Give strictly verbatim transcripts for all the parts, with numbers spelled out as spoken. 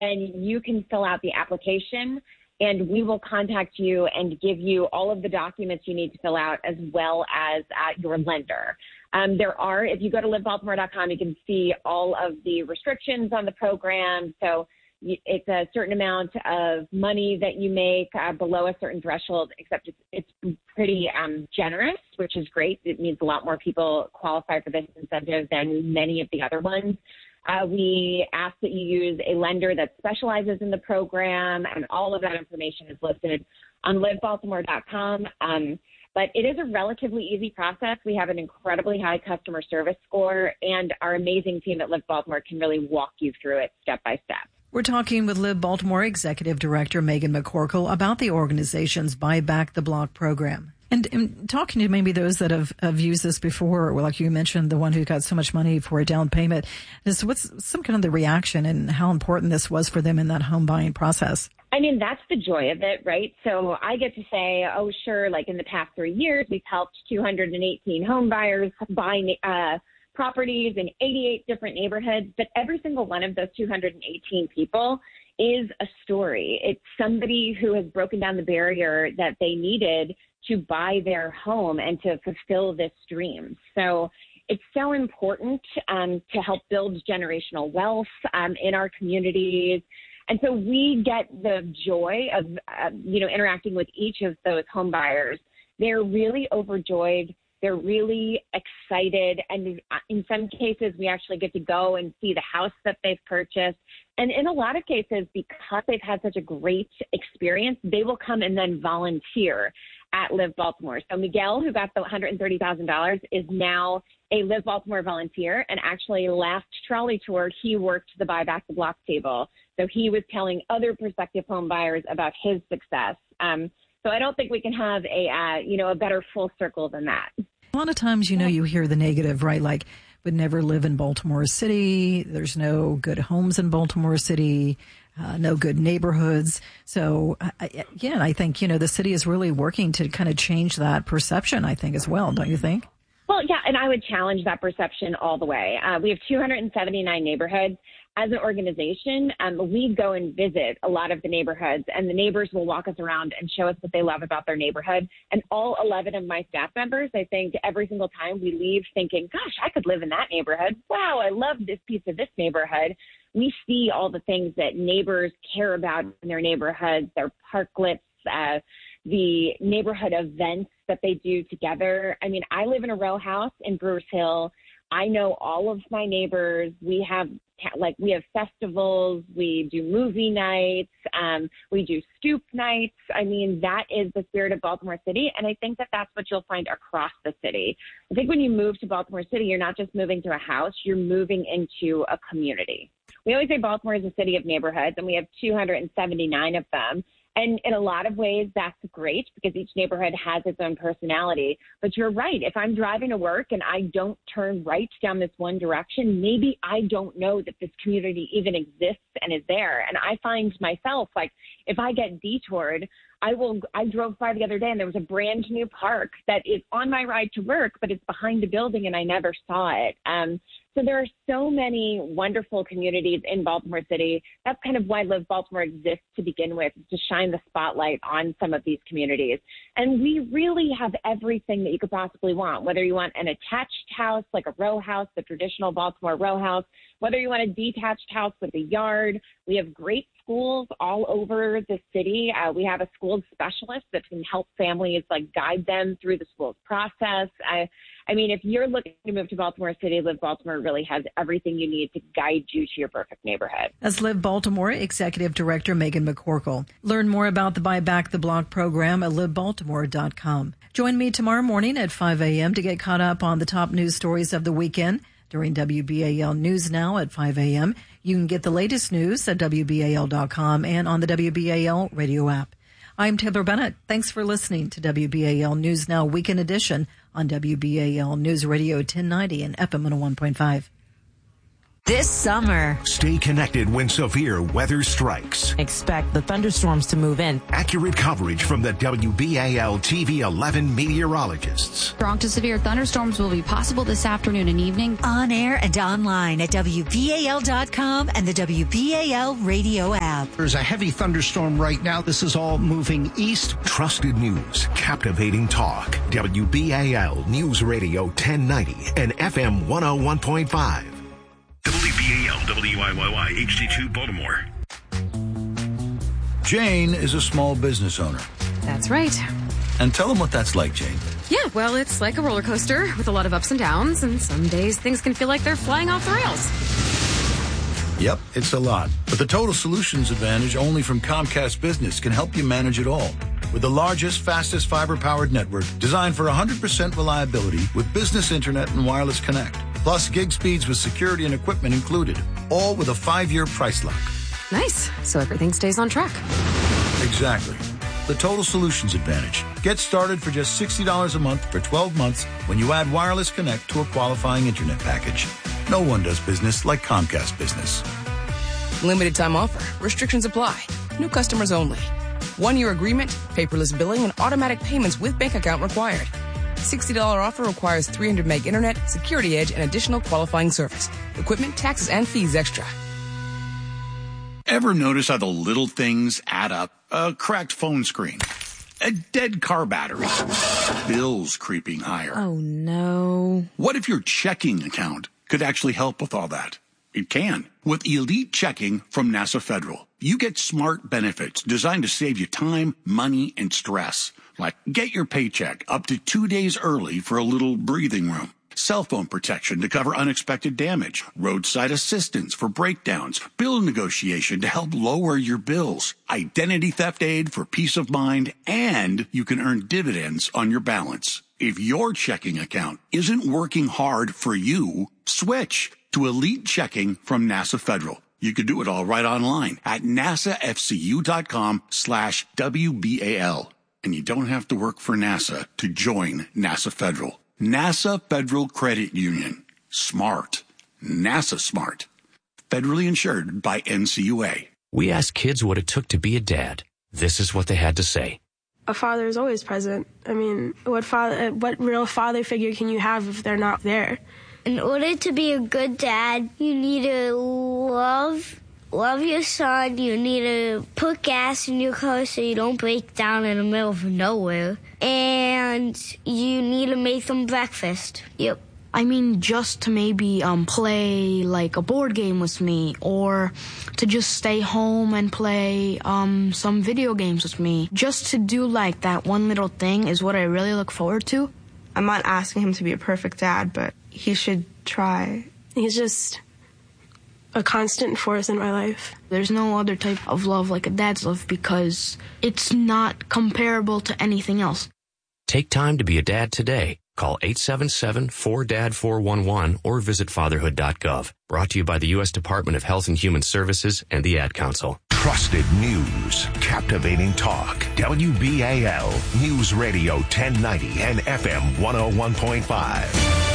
and you can fill out the application, and we will contact you and give you all of the documents you need to fill out, as well as uh, your lender. Um, there are, if you go to live baltimore dot com, you can see all of the restrictions on the program. So it's a certain amount of money that you make uh, below a certain threshold, except it's, it's pretty um, generous, which is great. It means a lot more people qualify for this incentive than many of the other ones. Uh, we ask that you use a lender that specializes in the program, and all of that information is listed on live baltimore dot com. Um, but it is a relatively easy process. We have an incredibly high customer service score, and our amazing team at Live Baltimore can really walk you through it step by step. We're talking with Live Baltimore Executive Director Megan McCorkle about the organization's Buy Back the Block program. And, and talking to maybe those that have, have used this before, like you mentioned, the one who got so much money for a down payment, is what's some kind of the reaction and how important this was for them in that home buying process? I mean, that's the joy of it, right? So I get to say, oh, sure, like in the past three years, we've helped two hundred eighteen home buyers buy uh, properties in eighty-eight different neighborhoods, but every single one of those two hundred eighteen people is a story. It's somebody who has broken down the barrier that they needed to buy their home and to fulfill this dream. So it's so important um, to help build generational wealth um, in our communities. And so we get the joy of, uh, you know, interacting with each of those home buyers. They're really overjoyed. They're really excited. And in some cases, we actually get to go and see the house that they've purchased. And in a lot of cases, because they've had such a great experience, they will come and then volunteer at Live Baltimore. So Miguel, who got the one hundred thirty thousand dollars, is now a Live Baltimore volunteer. And actually, last trolley tour, he worked the Buy Back the Block table. So he was telling other prospective home buyers about his success. Um, so I don't think we can have a, uh, you know, a better full circle than that. A lot of times, you know, you hear the negative, right? Like, would never live in Baltimore City. There's no good homes in Baltimore City, uh, no good neighborhoods. So, I, yeah, I think, you know, the city is really working to kind of change that perception, I think, as well. Don't you think? Well, yeah, and I would challenge that perception all the way. Uh, we have two hundred seventy-nine neighborhoods. As an organization, um, we go and visit a lot of the neighborhoods, and the neighbors will walk us around and show us what they love about their neighborhood. And all eleven of my staff members, I think every single time we leave thinking, gosh, I could live in that neighborhood. Wow, I love this piece of this neighborhood. We see all the things that neighbors care about in their neighborhoods, their parklets, uh, the neighborhood events that they do together. I mean, I live in a row house in Brewers Hill. I know all of my neighbors. We have like we have festivals. We do movie nights. Um, we do stoop nights. I mean, that is the spirit of Baltimore City. And I think that that's what you'll find across the city. I think when you move to Baltimore City, you're not just moving to a house, you're moving into a community. We always say Baltimore is a city of neighborhoods, and we have two hundred seventy-nine of them. And in a lot of ways, that's great because each neighborhood has its own personality. But you're right. If I'm driving to work and I don't turn right down this one direction, maybe I don't know that this community even exists and is there. And I find myself, like, if I get detoured, I will. I drove by the other day and there was a brand new park that is on my ride to work, but it's behind a building and I never saw it. Um, so there are so many wonderful communities in Baltimore City. That's kind of why Live Baltimore exists to begin with, is to shine the spotlight on some of these communities. And we really have everything that you could possibly want, whether you want an attached house like a row house, the traditional Baltimore row house, whether you want a detached house with a yard. We have great schools all over the city. Uh, we have a school specialist that can help families, like, guide them through the school's process. I, I mean, if you're looking to move to Baltimore City, Live Baltimore really has everything you need to guide you to your perfect neighborhood. As Live Baltimore Executive Director Megan McCorkle. Learn more about the Buy Back the Block program at live baltimore dot com. Join me tomorrow morning at five a.m. to get caught up on the top news stories of the weekend during W B A L News Now at five a.m. You can get the latest news at W B A L dot com and on the W B A L radio app. I'm Taylor Bennett. Thanks for listening to W B A L News Now Weekend Edition on W B A L News Radio ten ninety and F M one oh one point five. this summer. Stay connected when severe weather strikes. Expect the thunderstorms to move in. Accurate coverage from the W B A L T V eleven meteorologists. Strong to severe thunderstorms will be possible this afternoon and evening. On air and online at W B A L dot com and the W B A L radio app. There's a heavy thunderstorm right now. This is all moving east. Trusted news, captivating talk. W B A L News Radio ten ninety and F M one oh one point five. W B A L W I Y Y H D two Baltimore. Jane is a small business owner. That's right. And tell them what that's like, Jane. Yeah, well, it's like a roller coaster with a lot of ups and downs, and some days things can feel like they're flying off the rails. Yep, it's a lot. But the Total Solutions Advantage only from Comcast Business can help you manage it all. With the largest, fastest fiber-powered network designed for one hundred percent reliability with business internet and wireless connect. Plus gig speeds with security and equipment included. All with a five-year price lock. Nice. So everything stays on track. Exactly. The Total Solutions Advantage. Get started for just sixty dollars a month for twelve months when you add Wireless Connect to a qualifying internet package. No one does business like Comcast Business. Limited time offer. Restrictions apply. New customers only. One-year agreement, paperless billing, and automatic payments with bank account required. sixty dollars offer requires three hundred meg internet, security edge, and additional qualifying service. Equipment, taxes, and fees extra. Ever notice how the little things add up? A cracked phone screen, a dead car battery, bills creeping higher. Oh, no. What if your checking account could actually help with all that? It can. With Elite Checking from NASA Federal, you get smart benefits designed to save you time, money, and stress. Like get your paycheck up to two days early for a little breathing room. Cell phone protection to cover unexpected damage. Roadside assistance for breakdowns. Bill negotiation to help lower your bills. Identity theft aid for peace of mind. And you can earn dividends on your balance. If your checking account isn't working hard for you, switch to Elite Checking from NASA Federal. You can do it all right online at nasafcu.com slash WBAL. And you don't have to work for NASA to join NASA Federal. NASA Federal Credit Union. Smart. NASA smart. Federally insured by N C U A. We asked kids what it took to be a dad. This is what they had to say. A father is always present. I mean, what father, what real father figure can you have if they're not there? In order to be a good dad, you need to love love your son. You need to put gas in your car so you don't break down in the middle of nowhere. And you need to make them breakfast. Yep. I mean, just to maybe um, play like a board game with me, or to just stay home and play um, some video games with me. Just to do like that one little thing is what I really look forward to. I'm not asking him to be a perfect dad, but he should try. He's just a constant force in my life. There's no other type of love like a dad's love because it's not comparable to anything else. Take time to be a dad today. Call eight seven seven, four D A D, four one one or visit fatherhood dot gov. Brought to you by the U S Department of Health and Human Services and the Ad Council. Trusted news, captivating talk. W B A L News Radio ten ninety and F M one oh one point five.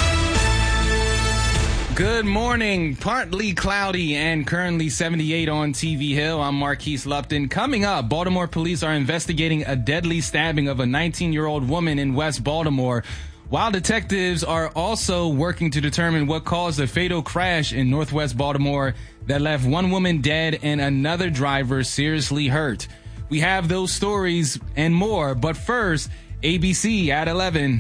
Good morning. Partly cloudy and currently seventy-eight on T V Hill. I'm Marquise Lupton. Coming up, Baltimore police are investigating a deadly stabbing of a nineteen-year-old woman in West Baltimore, while detectives are also working to determine what caused the fatal crash in Northwest Baltimore that left one woman dead and another driver seriously hurt. We have those stories and more, but first, A B C at eleven.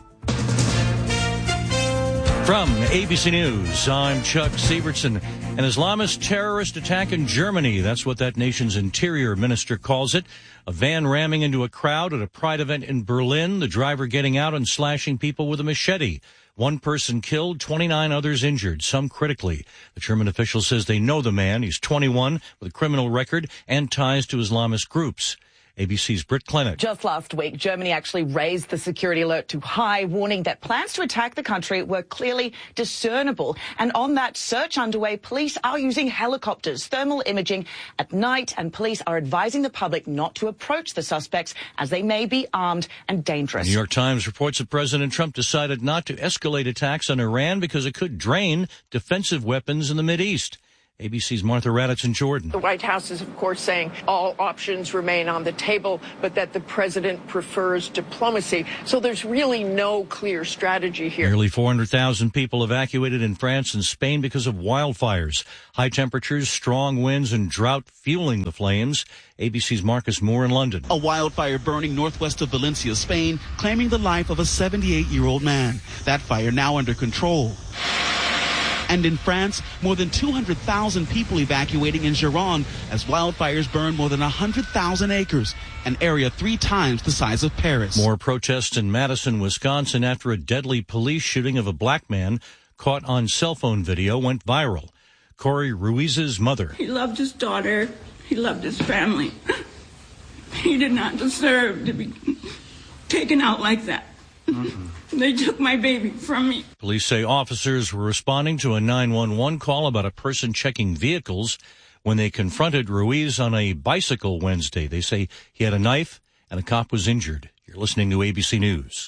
From A B C News, I'm Chuck Sievertson. An Islamist terrorist attack in Germany. That's what that nation's interior minister calls it. A van ramming into a crowd at a pride event in Berlin. The driver getting out and slashing people with a machete. One person killed, twenty-nine others injured, some critically. The German official says they know the man. He's twenty-one with a criminal record and ties to Islamist groups. A B C's Britt Clennett. Just last week, Germany actually raised the security alert to high, warning that plans to attack the country were clearly discernible. And on that search underway, police are using helicopters, thermal imaging at night, and police are advising the public not to approach the suspects as they may be armed and dangerous. The New York Times reports that President Trump decided not to escalate attacks on Iran because it could drain defensive weapons in the Mideast. A B C's Martha Raddatz in Jordan. The White House is, of course, saying all options remain on the table, but that the president prefers diplomacy. So there's really no clear strategy here. Nearly four hundred thousand people evacuated in France and Spain because of wildfires. High temperatures, strong winds, and drought fueling the flames. A B C's Marcus Moore in London. A wildfire burning northwest of Valencia, Spain, claiming the life of a seventy-eight-year-old man. That fire now under control. And in France, more than two hundred thousand people evacuating in Gironde as wildfires burn more than one hundred thousand acres, an area three times the size of Paris. More protests in Madison, Wisconsin after a deadly police shooting of a black man caught on cell phone video went viral. Corey Ruiz's mother. He loved his daughter. He loved his family. He did not deserve to be taken out like that. Mm-hmm. They took my baby from me. Police say officers were responding to a nine one one call about a person checking vehicles when they confronted Ruiz on a bicycle Wednesday. They say he had a knife and a cop was injured. You're listening to A B C News.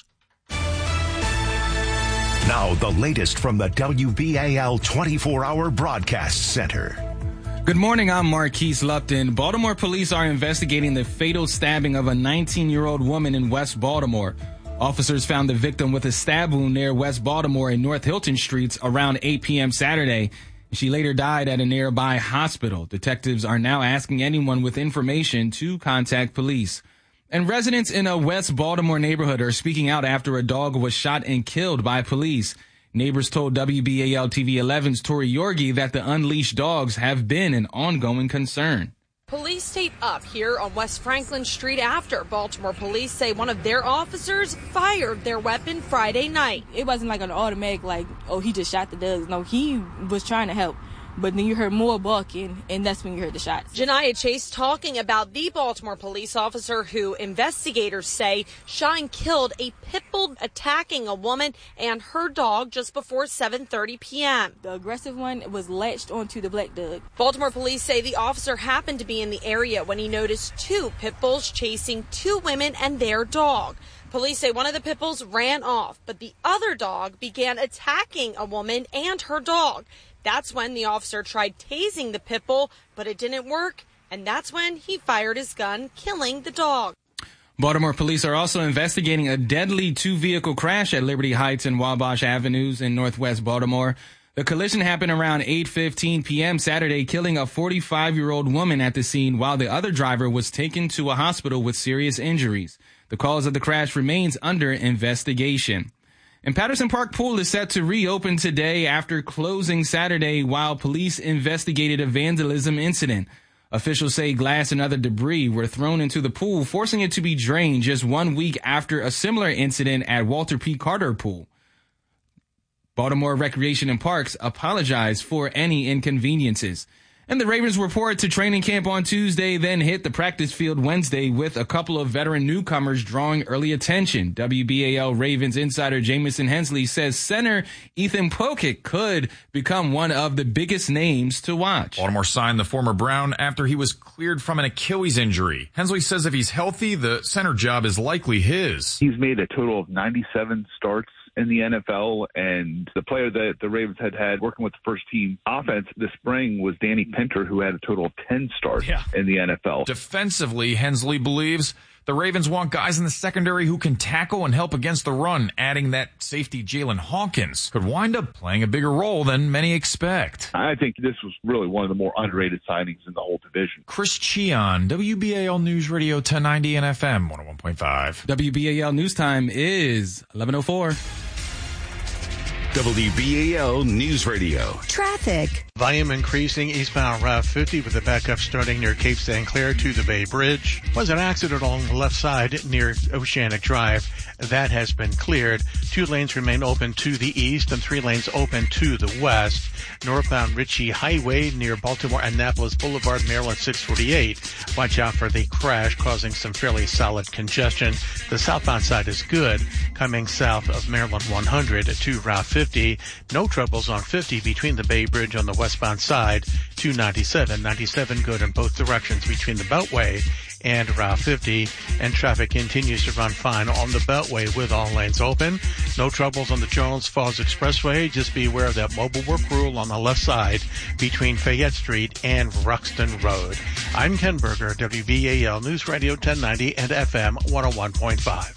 Now the latest from the W B A L twenty-four hour Broadcast Center. Good morning, I'm Marquise Lupton. Baltimore police are investigating the fatal stabbing of a nineteen-year-old woman in West Baltimore. Officers found the victim with a stab wound near West Baltimore and North Hilton Streets around eight p.m. Saturday. She later died at a nearby hospital. Detectives are now asking anyone with information to contact police. And residents in a West Baltimore neighborhood are speaking out after a dog was shot and killed by police. Neighbors told W B A L T V eleven's Tori Yorgi that the unleashed dogs have been an ongoing concern. Police tape up here on West Franklin Street after Baltimore police say one of their officers fired their weapon Friday night. It wasn't like an automatic, like, oh, he just shot the dogs. No, he was trying to help. But then you heard more barking, and that's when you heard the shots. Janiyah Chase talking about the Baltimore police officer who investigators say shot and killed a pit bull attacking a woman and her dog just before seven thirty p.m. The aggressive one was latched onto the black dog. Baltimore police say the officer happened to be in the area when he noticed two pit bulls chasing two women and their dog. Police say one of the pit bulls ran off, but the other dog began attacking a woman and her dog. That's when the officer tried tasing the pit bull, but it didn't work, and that's when he fired his gun, killing the dog. Baltimore police are also investigating a deadly two-vehicle crash at Liberty Heights and Wabash Avenues in northwest Baltimore. The collision happened around eight fifteen p.m. Saturday, killing a forty-five-year-old woman at the scene while the other driver was taken to a hospital with serious injuries. The cause of the crash remains under investigation. And Patterson Park Pool is set to reopen today after closing Saturday while police investigated a vandalism incident. Officials say glass and other debris were thrown into the pool, forcing it to be drained just one week after a similar incident at Walter P. Carter Pool. Baltimore Recreation and Parks apologized for any inconveniences. And the Ravens report to training camp on Tuesday, then hit the practice field Wednesday with a couple of veteran newcomers drawing early attention. W B A L Ravens insider Jamison Hensley says center Ethan Pocic could become one of the biggest names to watch. Baltimore signed the former Brown after he was cleared from an Achilles injury. Hensley says if he's healthy, the center job is likely his. He's made a total of ninety-seven starts in the N F L, and the player that the Ravens had had working with the first team offense this spring was Danny Pinter, who had a total of ten starts yeah. in the N F L. Defensively, Hensley believes the Ravens want guys in the secondary who can tackle and help against the run, adding that safety Jalen Hawkins could wind up playing a bigger role than many expect. I think this was really one of the more underrated signings in the whole division. Chris Cheon, W B A L News Radio ten ninety and F M one oh one point five. W B A L News Time is eleven oh four. W B A L News Radio. Traffic. Volume increasing eastbound Route fifty with a backup starting near Cape Saint Clair to the Bay Bridge. Was an accident along the left side near Oceanic Drive. That has been cleared. Two lanes remain open to the east and three lanes open to the west. Northbound Ritchie Highway near Baltimore Annapolis Boulevard, Maryland six forty-eight. Watch out for the crash causing some fairly solid congestion. The southbound side is good, coming south of Maryland one hundred to Route fifty. No troubles on fifty between the Bay Bridge on the westbound side to ninety-seven. ninety-seven good in both directions between the Beltway and Route fifty, and traffic continues to run fine on the Beltway with all lanes open. No troubles on the Jones Falls Expressway. Just be aware of that mobile work rule on the left side between Fayette Street and Ruxton Road. I'm Ken Berger, W B A L News Radio ten ninety and F M one oh one point five.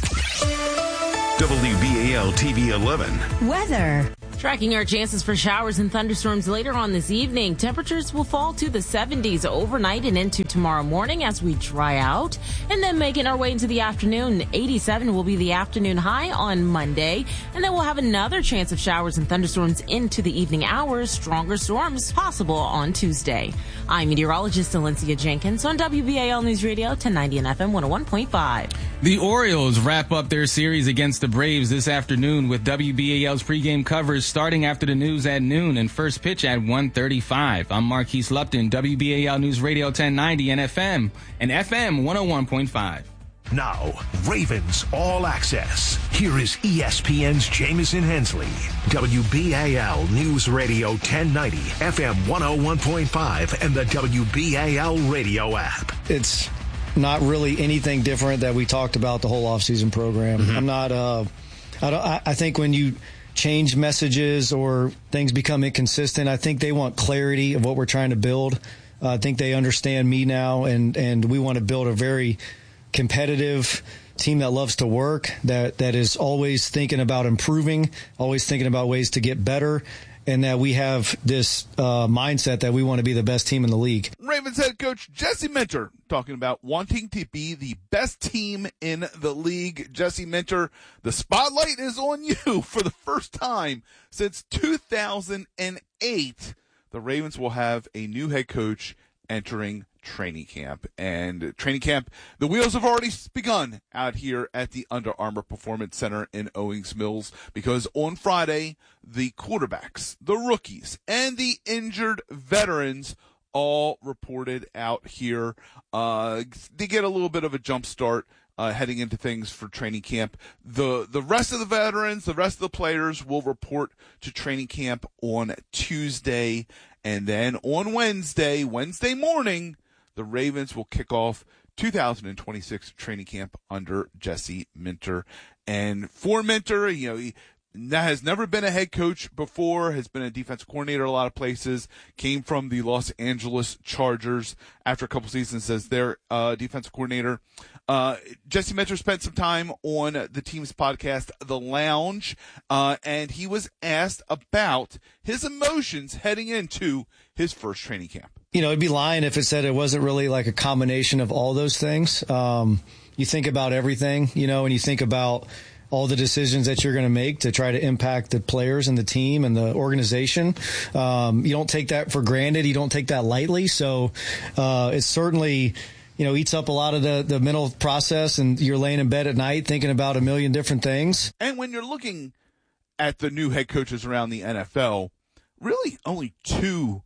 W B A L T V eleven. Weather. Tracking our chances for showers and thunderstorms later on this evening. Temperatures will fall to the seventies overnight and into tomorrow morning as we dry out. And then making our way into the afternoon, eighty-seven will be the afternoon high on Monday. And then we'll have another chance of showers and thunderstorms into the evening hours. Stronger storms possible on Tuesday. I'm meteorologist Alencia Jenkins on W B A L News Radio ten ninety and F M one oh one point five. The Orioles wrap up their series against the Braves this afternoon with W B A L's pregame coverage starting after the news at noon and first pitch at one thirty-five. I'm Marquise Lupton, W B A L News Radio ten ninety and F M and F M one oh one point five. Now, Ravens All Access. Here is E S P N's Jamison Hensley. W B A L News Radio ten ninety, F M one oh one point five, and the W B A L radio app. It's not really anything different that we talked about the whole offseason program. Mm-hmm. I'm not, uh, I, don't, I, I think when you change messages or things become inconsistent, I think they want clarity of what we're trying to build. Uh, I think they understand me now, and, and we want to build a very competitive team that loves to work, that, that is always thinking about improving, always thinking about ways to get better, and that we have this uh, mindset that we want to be the best team in the league. Ravens head coach Jesse Minter talking about wanting to be the best team in the league. Jesse Minter, the spotlight is on you for the first time since two thousand eight. The Ravens will have a new head coach entering training camp. And training camp, the wheels have already begun out here at the Under Armour Performance Center in Owings Mills, because on Friday, the quarterbacks, the rookies, and the injured veterans all reported out here. Uh, they get a little bit of a jump start uh, heading into things for training camp. The, the rest of the veterans, the rest of the players will report to training camp on Tuesday. And then on Wednesday, Wednesday morning, the Ravens will kick off two thousand twenty-six training camp under Jesse Minter. And for Minter, you know, he has never been a head coach before, has been a defensive coordinator a lot of places, came from the Los Angeles Chargers after a couple seasons as their uh, defensive coordinator. Uh, Jesse Minter spent some time on the team's podcast, The Lounge, uh, and he was asked about his emotions heading into his first training camp. You know, it'd be lying if it said it wasn't really like a combination of all those things. Um, you think about everything, you know, and you think about all the decisions that you're going to make to try to impact the players and the team and the organization. Um, you don't take that for granted. You don't take that lightly. So uh, it's certainly, you know, eats up a lot of the, the mental process, and you're laying in bed at night thinking about a million different things. And when you're looking at the new head coaches around the N F L, really only two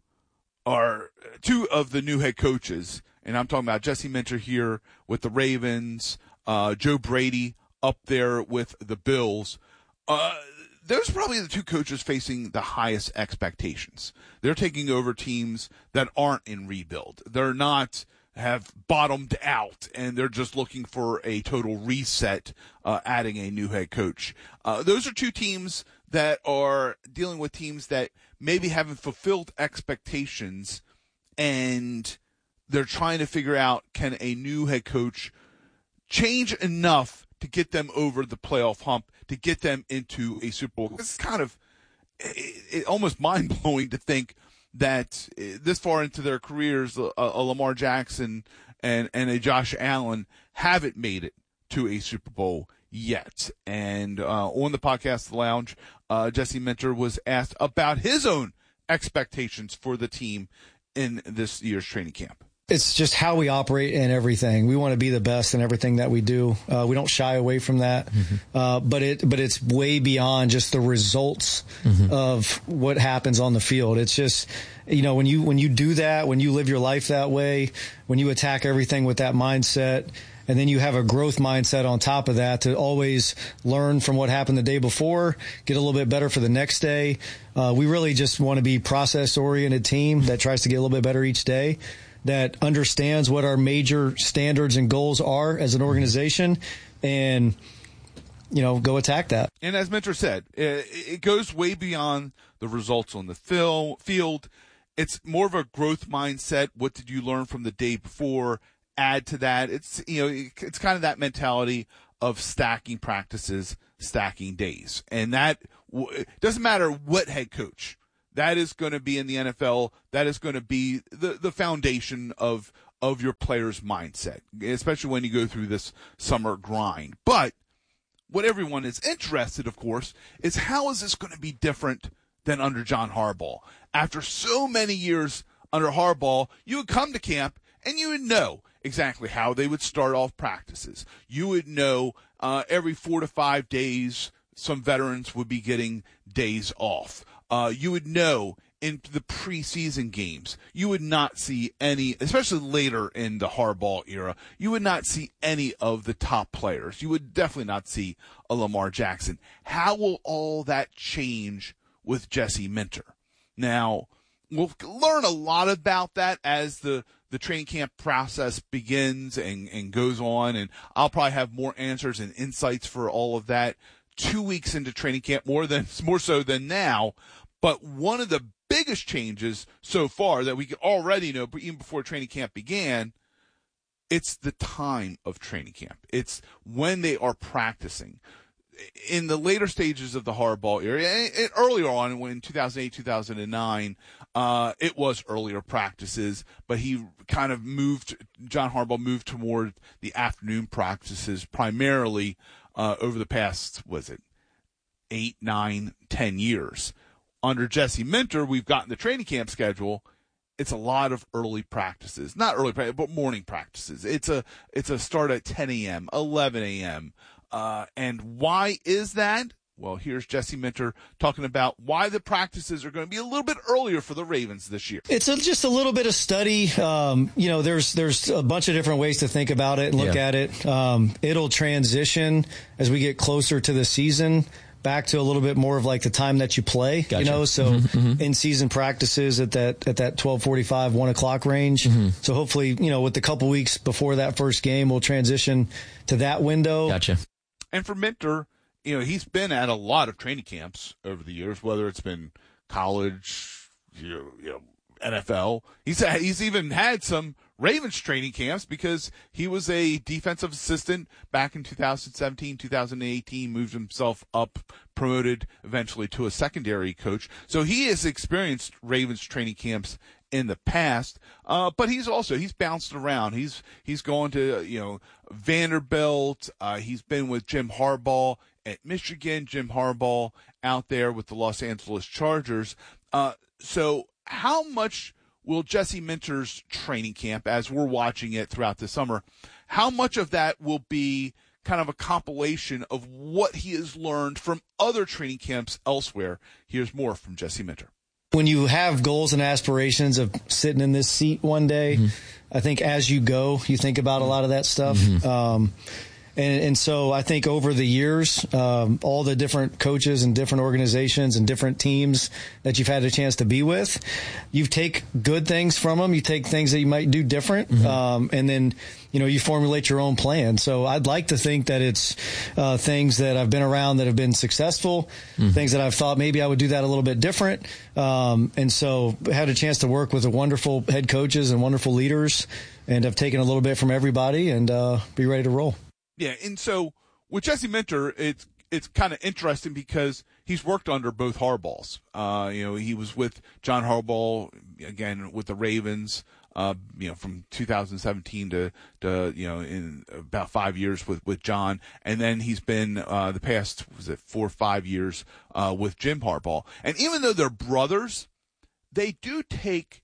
are two of the new head coaches, and I'm talking about Jesse Minter here with the Ravens, uh, Joe Brady up there with the Bills. Uh, those are probably the two coaches facing the highest expectations. They're taking over teams that aren't in rebuild. They're not have bottomed out, and they're just looking for a total reset, uh, adding a new head coach. Uh, those are two teams that are dealing with teams that maybe haven't fulfilled expectations, and they're trying to figure out, can a new head coach change enough to get them over the playoff hump, to get them into a Super Bowl? It's kind of it, it, almost mind-blowing to think that this far into their careers, a, a Lamar Jackson and, and a Josh Allen haven't made it to a Super Bowl yet. And uh, on the podcast, The Lounge, uh, Jesse Minter was asked about his own expectations for the team in this year's training camp? It's just how we operate in everything. We want to be the best in everything that we do. Uh, we don't shy away from that. Mm-hmm. Uh, but it, but it's way beyond just the results mm-hmm. of what happens on the field. It's just, you know, when you, when you do that, when you live your life that way, when you attack everything with that mindset, and then you have a growth mindset on top of that to always learn from what happened the day before, get a little bit better for the next day. Uh, we really just want to be process-oriented team that tries to get a little bit better each day, that understands what our major standards and goals are as an organization, and, you know, go attack that. And as Minter said, it goes way beyond the results on the field. It's more of a growth mindset. What did you learn from the day before? Add to that. It's, you know, it's kind of that mentality of stacking practices, stacking days. And that it doesn't matter what head coach. That is going to be in the N F L. That is going to be the, the foundation of, of your player's mindset, especially when you go through this summer grind. But what everyone is interested, of course, is how is this going to be different than under John Harbaugh? After so many years under Harbaugh, you would come to camp and you would know exactly how they would start off practices. You would know uh, every four to five days some veterans would be getting days off. Uh, you would know in the preseason games, you would not see any, especially later in the Harbaugh era, you would not see any of the top players. You would definitely not see a Lamar Jackson. How will all that change with Jesse Minter? Now, we'll learn a lot about that as the, the training camp process begins and, and goes on, and I'll probably have more answers and insights for all of that two weeks into training camp, more than more so than now. But one of the biggest changes so far that we could already know, even before training camp began, it's the time of training camp. It's when they are practicing. In the later stages of the Harbaugh era, and earlier on, when two thousand eight, two thousand nine, uh, it was earlier practices, but he kind of moved, John Harbaugh moved toward the afternoon practices primarily uh, over the past, was it, eight, nine, ten years. Under Jesse Minter, we've gotten the training camp schedule. It's a lot of early practices, not early practice, but morning practices. It's a, it's a start at ten a.m., eleven a.m., Uh, and why is that? Well, here's Jesse Minter talking about why the practices are going to be a little bit earlier for the Ravens this year. It's a, just a little bit of study. Um, you know, there's there's a bunch of different ways to think about it and look yeah. at it. Um, it'll transition as we get closer to the season back to a little bit more of like the time that you play, gotcha. you know, so mm-hmm, mm-hmm. in-season practices at that at that twelve forty-five, one o'clock range. Mm-hmm. So hopefully, you know, with the couple weeks before that first game, we'll transition to that window. Gotcha. And for Minter, you know, he's been at a lot of training camps over the years, whether it's been college, you know, you know N F L. He's he's even had some Ravens training camps because he was a defensive assistant back in two thousand seventeen, two thousand eighteen, moved himself up, promoted eventually to a secondary coach. So he has experienced Ravens training camps in the past, uh, but he's also, he's bounced around. He's, he's gone to, you know, Vanderbilt. Uh, he's been with Jim Harbaugh at Michigan, Jim Harbaugh out there with the Los Angeles Chargers. Uh, so how much will Jesse Minter's training camp, as we're watching it throughout the summer, how much of that will be kind of a compilation of what he has learned from other training camps elsewhere? Here's more from Jesse Minter. When you have goals and aspirations of sitting in this seat one day, mm-hmm. I think as you go, you think about a lot of that stuff. Mm-hmm. Um, and, and so I think over the years, um, all the different coaches and different organizations and different teams that you've had a chance to be with, you take good things from them. You take things that you might do different. Mm-hmm. Um, and then, you know, you formulate your own plan. So I'd like to think that it's uh, things that I've been around that have been successful, mm-hmm. things that I've thought maybe I would do that a little bit different. Um, and so I had a chance to work with a wonderful head coaches and wonderful leaders, and I've taken a little bit from everybody and uh, be ready to roll. Yeah, and so with Jesse Minter, it's it's kind of interesting because he's worked under both Harbaughs. Uh, you know, he was with John Harbaugh, again, with the Ravens, uh, you know, from two thousand seventeen to, to, you know, in about five years with, with John. And then he's been, uh, the past, was it four or five years, uh, with Jim Harbaugh. And even though they're brothers, they do take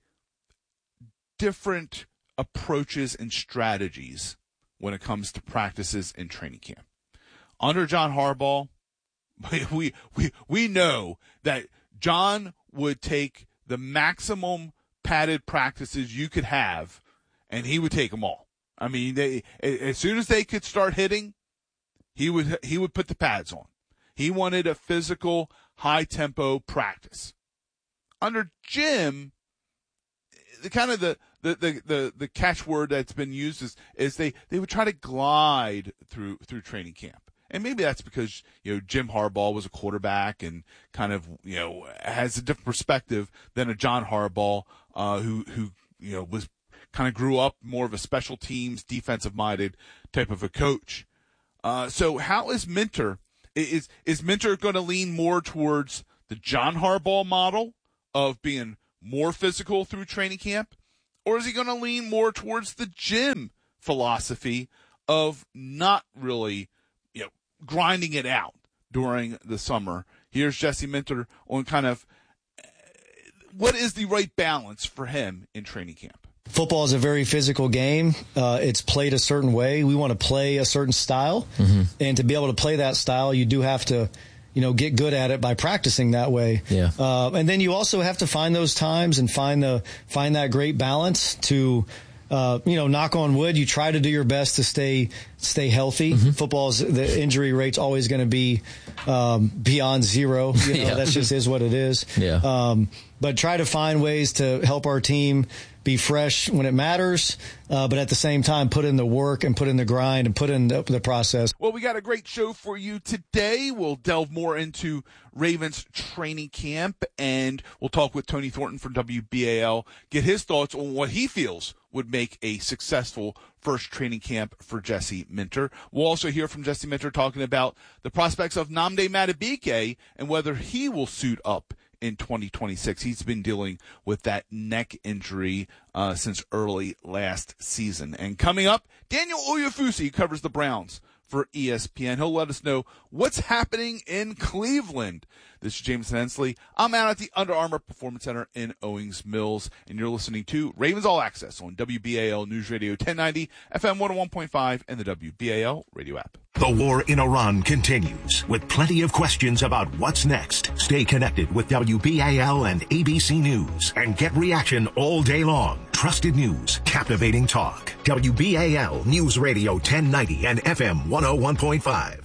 different approaches and strategies when it comes to practices and training camp. Under John Harbaugh, we we we know that John would take the maximum padded practices you could have, and he would take them all. I mean, they as soon as they could start hitting, he would he would put the pads on. He wanted a physical, high tempo practice. Under Jim, the kind of the the, the, the, the catchword that's been used is is they, they would try to glide through through training camp. And maybe that's because, you know, Jim Harbaugh was a quarterback and kind of, you know, has a different perspective than a John Harbaugh, uh, who, who, you know, was kind of grew up more of a special teams, defensive minded type of a coach. Uh, so how is Minter, is, is Minter going to lean more towards the John Harbaugh model of being more physical through training camp? Or is he going to lean more towards the Jim philosophy of not really, you know, grinding it out during the summer? Here's Jesse Minter on kind of what is the right balance for him in training camp. Football is a very physical game. Uh, it's played a certain way. We want to play a certain style. Mm-hmm. And to be able to play that style, you do have to, you know, get good at it by practicing that way. Yeah. Uh, and then you also have to find those times and find the find that great balance to, uh, you know, knock on wood. You try to do your best to stay stay healthy. Mm-hmm. Football's the injury rate's always going to be um, beyond zero. You know, yeah. That just is what it is. Yeah. Um, but try to find ways to help our team be fresh when it matters, uh, but at the same time, put in the work and put in the grind and put in the, the process. Well, we got a great show for you today. We'll delve more into Ravens training camp, and we'll talk with Tony Thornton from W B A L, get his thoughts on what he feels would make a successful first training camp for Jesse Minter. We'll also hear from Jesse Minter talking about the prospects of Nnamdi Madubuike and whether he will suit up in twenty twenty-six. He's been dealing with that neck injury uh, since early last season. And coming up, Daniel Oyefusi covers the Browns for E S P N. He'll let us know what's happening in Cleveland. This is Jameson Hensley. I'm out at the Under Armour Performance Center in Owings Mills, and you're listening to Ravens All Access on W B A L News Radio ten ninety, F M one oh one point five, and the W B A L radio app. The war in Iran continues with plenty of questions about what's next. Stay connected with W B A L and A B C News and get reaction all day long. Trusted news, captivating talk. W B A L News Radio ten ninety and F M one oh one point five.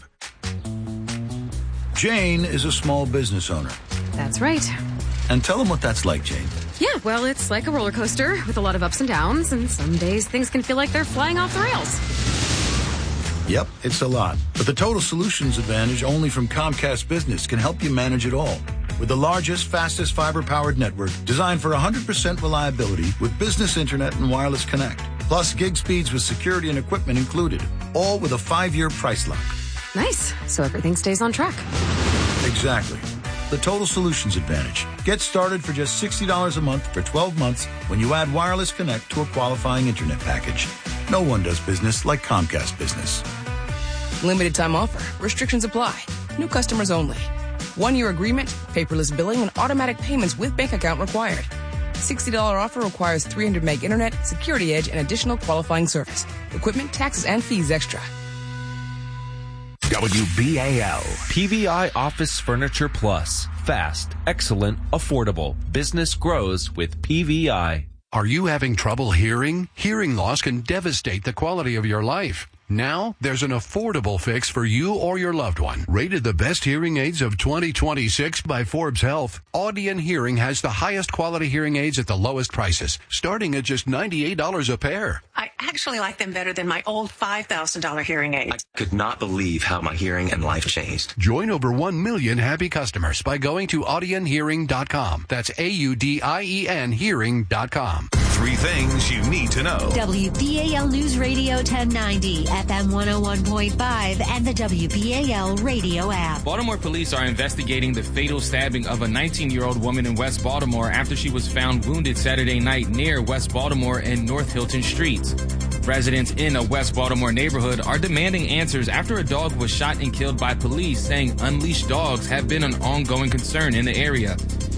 Jane is a small business owner. That's right. And tell them what that's like, Jane. Yeah, well, it's like a roller coaster with a lot of ups and downs, and some days things can feel like they're flying off the rails. Yep, it's a lot. But the Total Solutions Advantage only from Comcast Business can help you manage it all. With the largest, fastest fiber-powered network designed for one hundred percent reliability with business internet and wireless connect. Plus gig speeds with security and equipment included. All with a five-year price lock. Nice. So everything stays on track. Exactly. The Total Solutions Advantage. Get started for just sixty dollars a month for twelve months when you add wireless connect to a qualifying internet package. No one does business like Comcast Business. Limited time offer. Restrictions apply. New customers only. One-year agreement, paperless billing, and automatic payments with bank account required. sixty dollars offer requires three hundred meg internet, security edge, and additional qualifying service. Equipment, taxes, and fees extra. W B A L. P V I Office Furniture Plus. Fast, excellent, affordable. Business grows with P V I. Are you having trouble hearing? Hearing loss can devastate the quality of your life. Now, there's an affordable fix for you or your loved one. Rated the best hearing aids of twenty twenty-six by Forbes Health, Audien Hearing has the highest quality hearing aids at the lowest prices, starting at just ninety-eight dollars a pair. I actually like them better than my old five thousand dollars hearing aid. I could not believe how my hearing and life changed. Join over one million happy customers by going to audien hearing dot com. That's A U D I E N hearing dot com. Three things you need to know. W B A L News Radio ten ninety, F M one oh one point five, and the W B A L radio app. Baltimore police are investigating the fatal stabbing of a nineteen-year-old woman in West Baltimore after she was found wounded Saturday night near West Baltimore and North Hilton Streets. Residents in a West Baltimore neighborhood are demanding answers after a dog was shot and killed by police, saying unleashed dogs have been an ongoing concern in the area.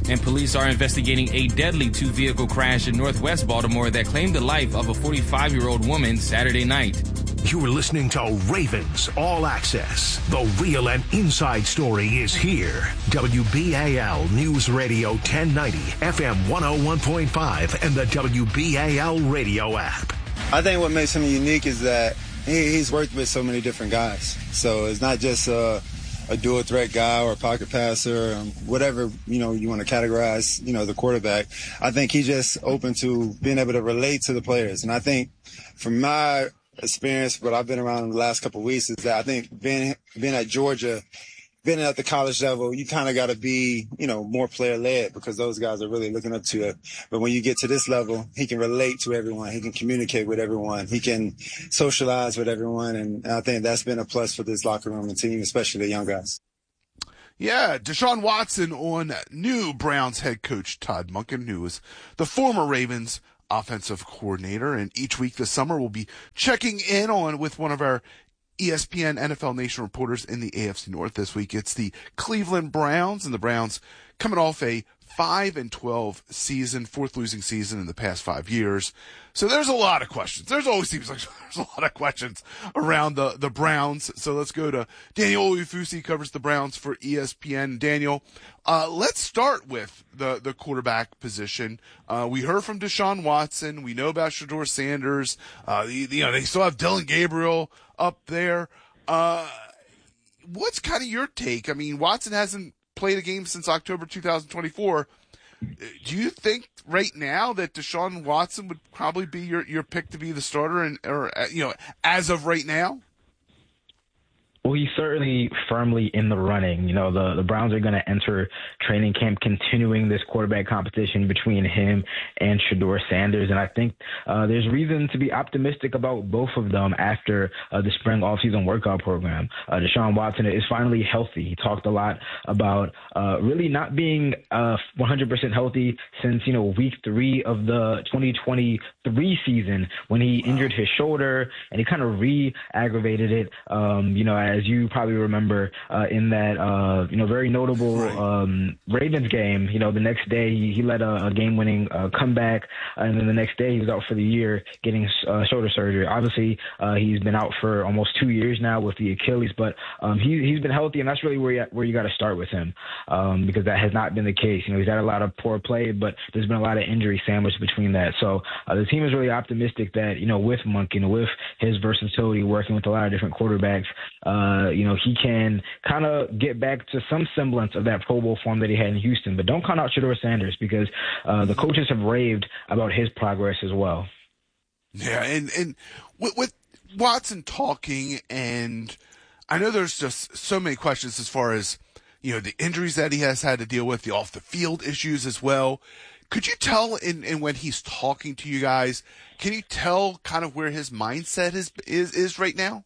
And police are investigating a deadly two-vehicle crash in northwest Baltimore that claimed the life of a forty-five-year-old woman Saturday night. You are listening to Ravens All Access. The real and inside story is here. W B A L News Radio ten ninety, F M one oh one point five, and the W B A L radio app. I think what makes him unique is that he, he's worked with so many different guys. So it's not just a, a dual threat guy or a pocket passer, or whatever, you know, you want to categorize, you know, the quarterback. I think he's just open to being able to relate to the players. And I think from my experience, but I've been around the last couple of weeks, is that I think being being at Georgia, being at the college level, you kind of got to be, you know, more player led, because those guys are really looking up to it. But when you get to this level, he can relate to everyone. He can communicate with everyone. He can socialize with everyone. And I think that's been a plus for this locker room and team, especially the young guys. Yeah, Deshaun Watson on new Browns head coach Todd Monken, who was the former Ravens offensive coordinator, and each week this summer we'll be checking in on with one of our E S P N N F L Nation reporters in the A F C North. This week it's the Cleveland Browns, and the Browns coming off a five and twelve season, fourth losing season in the past five years. So there's a lot of questions. There's always seems like there's a lot of questions around the, the Browns. So let's go to Daniel Oyefusi, covers the Browns for E S P N. Daniel, uh, let's start with the, the quarterback position. Uh, we heard from Deshaun Watson. We know about Shedeur Sanders. Uh, you, you know, they still have Dylan Gabriel up there. Uh, what's kind of your take? I mean, Watson hasn't played a game since October two thousand twenty-four. Do you think right now that Deshaun Watson would probably be your, your pick to be the starter, and or you know, as of right now? Well, he's certainly firmly in the running. You know, the, the Browns are going to enter training camp continuing this quarterback competition between him and Shedeur Sanders. And I think uh, there's reason to be optimistic about both of them after uh, the spring offseason workout program. Uh, Deshaun Watson is finally healthy. He talked a lot about uh, really not being uh, one hundred percent healthy since, you know, week three of the twenty twenty-three season, when he wow. injured his shoulder and he kind of re-aggravated it, um, you know, as you probably remember, uh, in that, uh, you know, very notable um, Ravens game. You know, the next day he, he led a, a game-winning uh, comeback, and then the next day he was out for the year getting uh, shoulder surgery. Obviously, uh, he's been out for almost two years now with the Achilles, but um, he, he's been healthy, and that's really where you, where you got to start with him, um, because that has not been the case. You know, he's had a lot of poor play, but there's been a lot of injury sandwiched between that. So uh, the team is really optimistic that, you know, with Monken, with his versatility, working with a lot of different quarterbacks, uh, you know, he can kind of get back to some semblance of that Pro Bowl form that he had in Houston. But don't count out Shedeur Sanders, because uh, the coaches have raved about his progress as well. Yeah, and, and with, with Watson talking, and I know there's just so many questions as far as, you know, the injuries that he has had to deal with, the off-the-field issues as well. Could you tell in, in when he's talking to you guys, can you tell kind of where his mindset is is, is right now?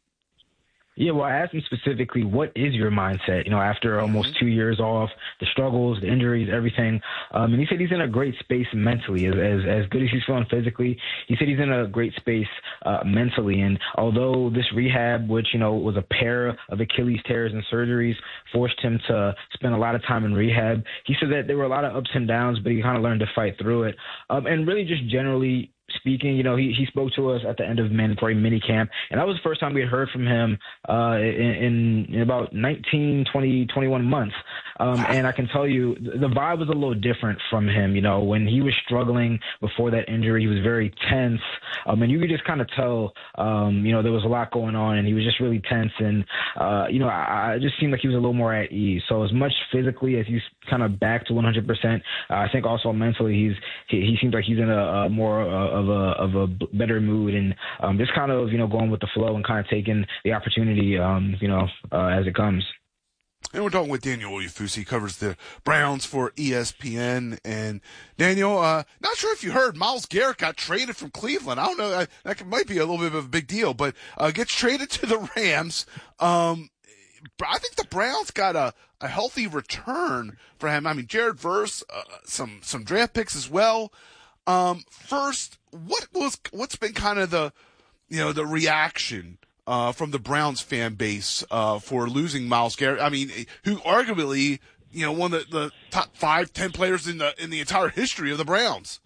Yeah, well, I asked him specifically, what is your mindset, you know, after almost two years off, the struggles, the injuries, everything. Um, and he said he's in a great space mentally. As, as as good as he's feeling physically, he said he's in a great space uh, mentally. And although this rehab, which, you know, was a pair of Achilles tears and surgeries, forced him to spend a lot of time in rehab, he said that there were a lot of ups and downs, but he kind of learned to fight through it. Um, and really just generally speaking, you know, he, he spoke to us at the end of mandatory minicamp, and that was the first time we had heard from him uh, in, in about nineteen, twenty, twenty-one months. Um, and I can tell you, the vibe was a little different from him. You know, when he was struggling before that injury, he was very tense. Um, and you could just kind of tell, um, you know, there was a lot going on, and he was just really tense. And, uh, you know, I, I just seemed like he was a little more at ease. So as much physically as he's kind of back to one hundred percent, uh, I think also mentally he's he, he seems like he's in a, a more uh, of a of a better mood, and um, just kind of, you know, going with the flow and kind of taking the opportunity, um, you know, uh, as it comes. And we're talking with Daniel Oyefusi. He covers the Browns for E S P N. And Daniel, uh, not sure if you heard, Myles Garrett got traded from Cleveland. I don't know. I, that might be a little bit of a big deal, but uh, gets traded to the Rams. Um, I think the Browns got a, a healthy return for him. I mean, Jared Verse, uh, some some draft picks as well. Um, first, what was what's been kind of the, you know, the reaction uh, from the Browns fan base uh, for losing Myles Garrett? I mean, who arguably you know, one of the, the top five, ten players in the in the entire history of the Browns.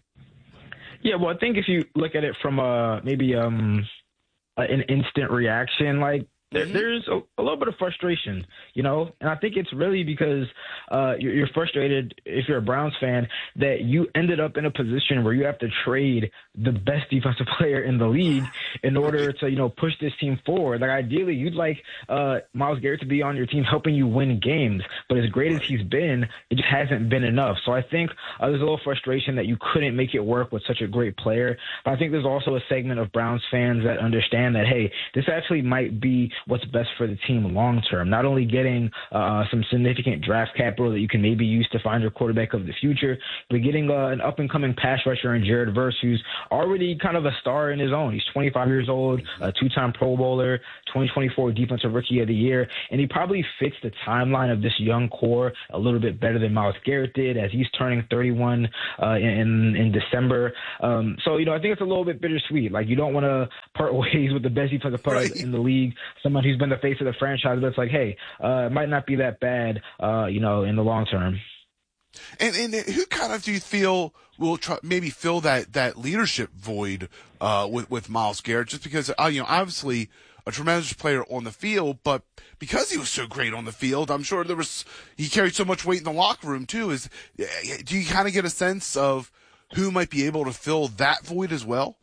Yeah, well, I think if you look at it from uh, maybe um, an instant reaction, like there, mm-hmm. there's a, a little bit of frustration, you know, and I think it's really because uh, you're, you're frustrated if you're a Browns fan that you ended up in a position where you have to trade the best defensive player in the league in order to, you know, push this team forward. Like, ideally, you'd like uh, Myles Garrett to be on your team helping you win games, but as great as he's been, it just hasn't been enough. So I think uh, there's a little frustration that you couldn't make it work with such a great player. But I think there's also a segment of Browns fans that understand that, hey, this actually might be what's best for the team long term. Not only getting uh, some significant draft capital that you can maybe use to find your quarterback of the future, but getting uh, an up-and-coming pass rusher in Jared Verse, who's already kind of a star in his own. He's twenty-five years old, a two-time Pro Bowler, twenty twenty-four Defensive Rookie of the Year, and he probably fits the timeline of this young core a little bit better than Myles Garrett did, as he's turning thirty-one uh, in in December. Um, so, you know, I think it's a little bit bittersweet. Like, you don't want to part ways with the best defensive player right. in the league, someone who's been the face of the franchise, but it's like, hey, uh, it might not be that bad, uh, you know, in the long term. And and who kind of do you feel will try, maybe fill that, that leadership void uh, with with Myles Garrett? Just because uh, you know, obviously a tremendous player on the field, but because he was so great on the field, I'm sure there was he carried so much weight in the locker room too. Is do you kind of get a sense of who might be able to fill that void as well?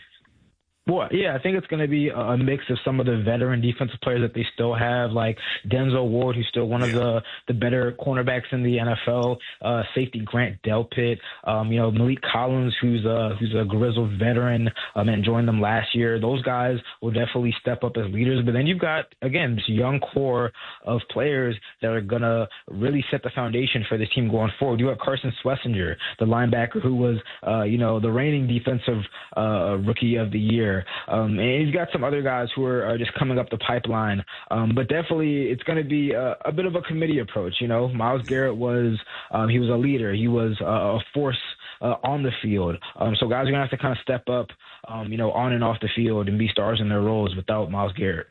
Well, yeah, I think it's going to be a mix of some of the veteran defensive players that they still have, like Denzel Ward, who's still one yeah. of the, the better cornerbacks in the N F L, uh, safety Grant Delpit, um, you know, Malik Collins, who's a, who's a grizzled veteran um, and joined them last year. Those guys will definitely step up as leaders. But then you've got, again, this young core of players that are going to really set the foundation for this team going forward. You have Carson Schlesinger, the linebacker who was, uh, you know, the reigning defensive uh, rookie of the year. Um, and he's got some other guys who are, are just coming up the pipeline. Um, but definitely it's going to be a, a bit of a committee approach. You know, Myles Garrett was, um, he was a leader. He was uh, a force uh, on the field. Um, so guys are going to have to kind of step up, um, you know, on and off the field and be stars in their roles without Myles Garrett.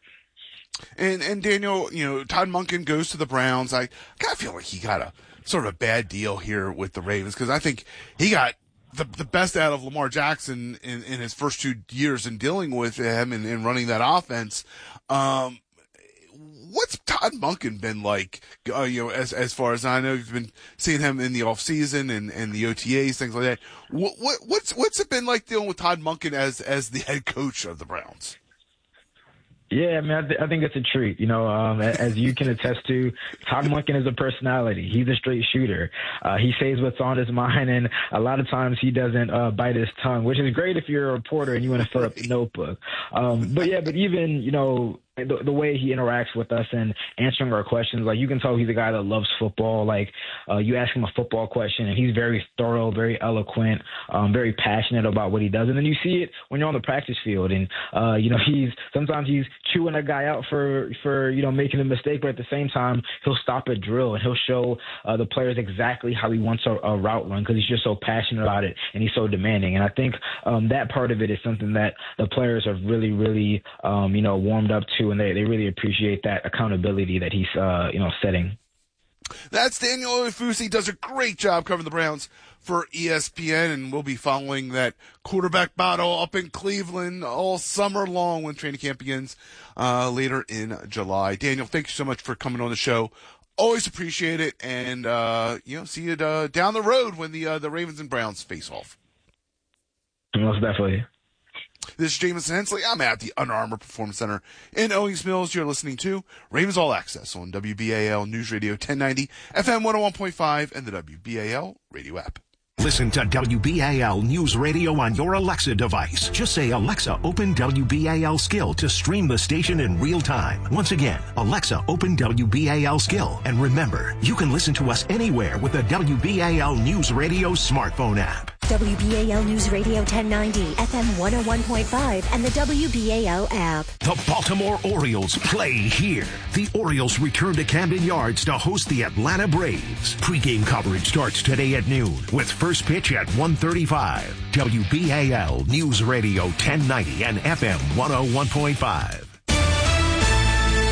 And, and Daniel, you know, Todd Monken goes to the Browns. I kind of feel like he got a sort of a bad deal here with the Ravens because I think he got the the best out of Lamar Jackson in, in his first two years in dealing with him and, and running that offense. Um, what's Todd Monken been like, uh, you know, as as far as I know, you've been seeing him in the off season and, and the O T As, things like that. What, what what's what's it been like dealing with Todd Monken as as the head coach of the Browns? Yeah, I mean, I, th- I think it's a treat. You know, um, as you can attest to, Todd Monken is a personality. He's a straight shooter. Uh, he says what's on his mind, and a lot of times he doesn't uh, bite his tongue, which is great if you're a reporter and you want to fill up the notebook. Um, but yeah, but even, you know, the, the way he interacts with us and answering our questions, like you can tell he's a guy that loves football. Like uh, you ask him a football question and he's very thorough, very eloquent, um, very passionate about what he does. And then you see it when you're on the practice field and, uh, you know, he's sometimes he's chewing a guy out for, for, you know, making a mistake, but at the same time, he'll stop a drill and he'll show uh, the players exactly how he wants a, a route run because he's just so passionate about it and he's so demanding. And I think um, that part of it is something that the players have really, really, um, you know, warmed up to. And they, they really appreciate that accountability that he's, uh, you know, setting. That's Daniel Oyefusi. Does a great job covering the Browns for E S P N, and we'll be following that quarterback battle up in Cleveland all summer long when training camp begins uh, later in July. Daniel, thank you so much for coming on the show. Always appreciate it, and uh, you know, see you uh, down the road when the uh, the Ravens and Browns face off. Most definitely. This is Jamison Hensley. I'm at the Under Armour Performance Center in Owings Mills. You're listening to Ravens All Access on W B A L News Radio ten ninety, F M one oh one point five, and the W B A L radio app. Listen to W B A L News Radio on your Alexa device. Just say, Alexa, open W B A L Skill to stream the station in real time. Once again, Alexa, open W B A L Skill. And remember, you can listen to us anywhere with the W B A L News Radio smartphone app. W B A L News Radio ten ninety, F M one oh one point five, and the W B A L app. The Baltimore Orioles play here. The Orioles return to Camden Yards to host the Atlanta Braves. Pre-game coverage starts today at noon with first pitch at one thirty-five. W B A L News Radio ten ninety and F M one oh one point five.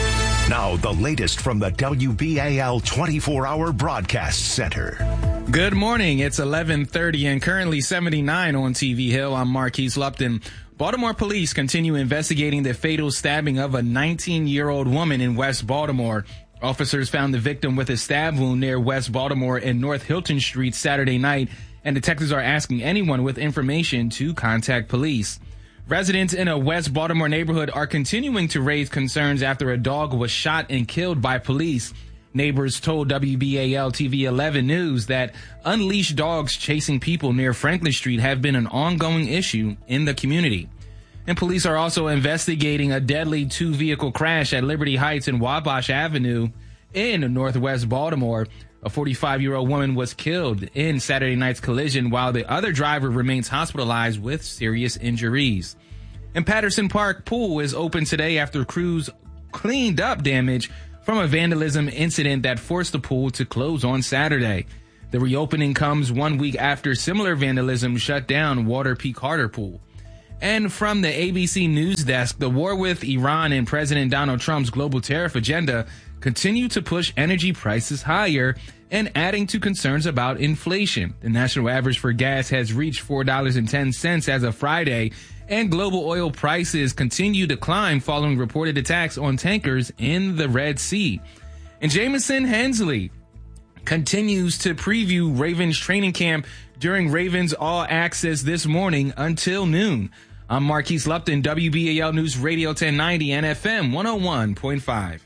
Now, the latest from the W B A L twenty-four hour Broadcast Center. Good morning. It's eleven thirty and currently seventy-nine on T V Hill. I'm Marquise Lupton. Baltimore police continue investigating the fatal stabbing of a nineteen-year-old woman in West Baltimore. Officers found the victim with a stab wound near West Baltimore and North Hilton Street Saturday night, and detectives are asking anyone with information to contact police. Residents in a West Baltimore neighborhood are continuing to raise concerns after a dog was shot and killed by police. Neighbors told W B A L T V eleven News that unleashed dogs chasing people near Franklin Street have been an ongoing issue in the community. And police are also investigating a deadly two-vehicle crash at Liberty Heights and Wabash Avenue in Northwest Baltimore. A forty-five-year-old woman was killed in Saturday night's collision, while the other driver remains hospitalized with serious injuries. And Patterson Park Pool is open today after crews cleaned up damage from a vandalism incident that forced the pool to close on Saturday. The reopening comes one week after similar vandalism shut down Walter P. Carter Pool. And from the A B C News Desk, the war with Iran and President Donald Trump's global tariff agenda continue to push energy prices higher and adding to concerns about inflation. The national average for gas has reached four dollars and ten cents as of Friday, and global oil prices continue to climb following reported attacks on tankers in the Red Sea. And Jamison Hensley continues to preview Ravens training camp during Ravens All Access this morning until noon. I'm Marquise Lupton, W B A L News Radio ten ninety and F M one oh one point five.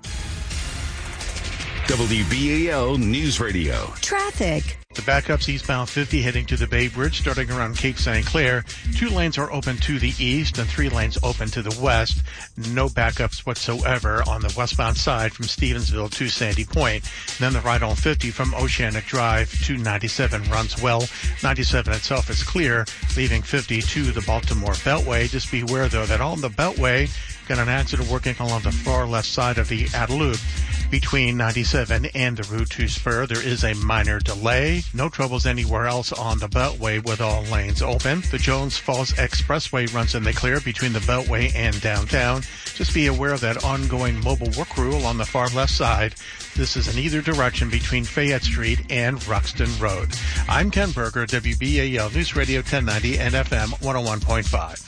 W B A L News Radio. Traffic. The backups eastbound fifty heading to the Bay Bridge starting around Cape Saint Clair. Two lanes are open to the east and three lanes open to the west. No backups whatsoever on the westbound side from Stevensville to Sandy Point. Then the right on fifty from Oceanic Drive to ninety-seven runs well. ninety-seven itself is clear, leaving fifty to the Baltimore Beltway. Just be aware, though, that on the Beltway, got an accident working along the far left side of the outer loop. Between ninety-seven and the Route two spur, there is a minor delay. No troubles anywhere else on the Beltway with all lanes open. The Jones Falls Expressway runs in the clear between the Beltway and downtown. Just be aware of that ongoing mobile work rule on the far left side. This is in either direction between Fayette Street and Ruxton Road. I'm Ken Berger, W B A L News Radio ten ninety and F M one oh one point five.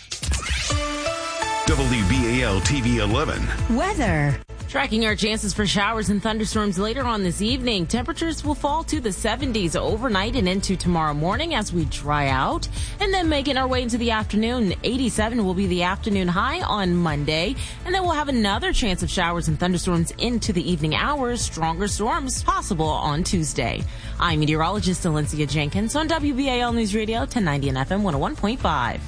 W B A L T V eleven. Weather. Tracking our chances for showers and thunderstorms later on this evening. Temperatures will fall to the seventies overnight and into tomorrow morning as we dry out. And then making our way into the afternoon, eighty-seven will be the afternoon high on Monday. And then we'll have another chance of showers and thunderstorms into the evening hours. Stronger storms possible on Tuesday. I'm meteorologist Alencia Jenkins on W B A L News Radio ten ninety and F M one oh one point five.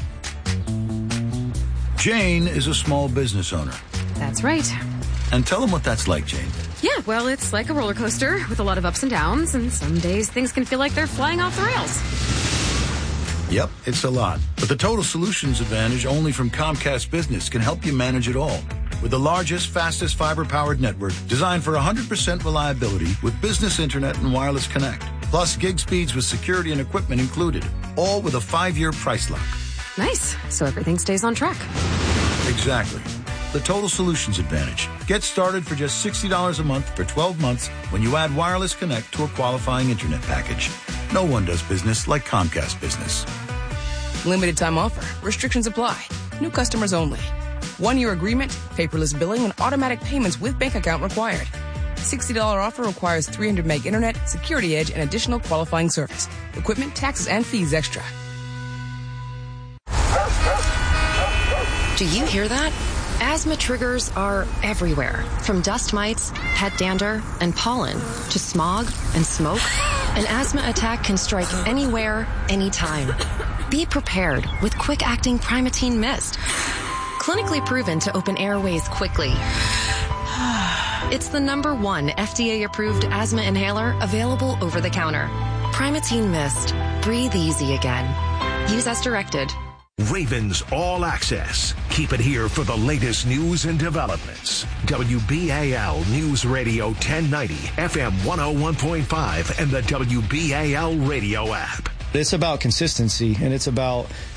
Jane is a small business owner. That's right. And tell them what that's like, Jane. Yeah, well, it's like a roller coaster with a lot of ups and downs, and some days things can feel like they're flying off the rails. Yep, it's a lot. But the Total Solutions Advantage only from Comcast Business can help you manage it all. With the largest, fastest fiber-powered network designed for one hundred percent reliability with business internet and wireless connect. Plus gig speeds with security and equipment included. All with a five-year price lock. Nice. So everything stays on track. Exactly. The Total Solutions Advantage. Get started for just sixty dollars a month for twelve months when you add Wireless Connect to a qualifying internet package. No one does business like Comcast Business. Limited time offer. Restrictions apply. New customers only. One-year agreement, paperless billing, and automatic payments with bank account required. sixty dollars offer requires three hundred meg internet, security edge, and additional qualifying service. Equipment, taxes, and fees extra. Do you hear that? Asthma triggers are everywhere, from dust mites, pet dander, and pollen, to smog and smoke. An asthma attack can strike anywhere, anytime. Be prepared with quick-acting Primatene Mist. Clinically proven to open airways quickly. It's the number one F D A-approved asthma inhaler available over the counter. Primatene Mist. Breathe easy again. Use as directed. Ravens All Access. Keep it here for the latest news and developments. W B A L News Radio ten ninety, F M one oh one point five, and the W B A L radio app. It's about consistency, and it's about